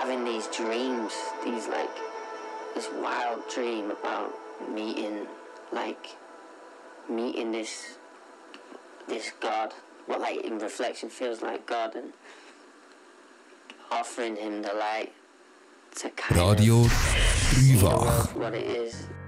having these dreams, this wild dream about meeting this God, what like in reflection feels like God, and offering him the light to kind Radio of see the world Dreifach. for what it is.